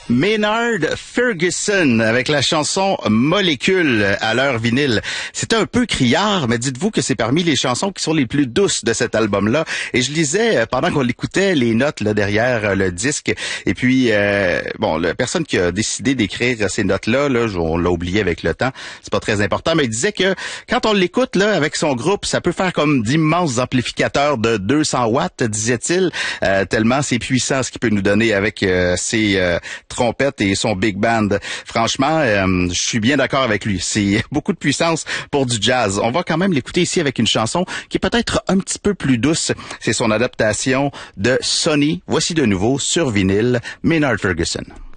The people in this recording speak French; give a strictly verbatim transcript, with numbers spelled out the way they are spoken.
Maynard Ferguson avec la chanson Molécule à l'heure vinyle. C'était un peu criard, mais dites-vous que c'est parmi les chansons qui sont les plus douces de cet album-là. Et je lisais, pendant qu'on l'écoutait, les notes là derrière le disque. Et puis, euh, bon, la personne qui a décidé d'écrire ces notes-là, là, on l'a oublié avec le temps, c'est pas très important, mais il disait que quand on l'écoute là avec son groupe, ça peut faire comme d'immenses amplificateurs de deux cents watts, disait-il, euh, tellement c'est puissant ce qu'il peut nous donner avec euh, ses euh, trompette et son big band. Franchement, euh, je suis bien d'accord avec lui. C'est beaucoup de puissance pour du jazz. On va quand même l'écouter ici avec une chanson qui est peut-être un petit peu plus douce. C'est son adaptation de Sonny. Voici de nouveau sur vinyle Maynard Ferguson.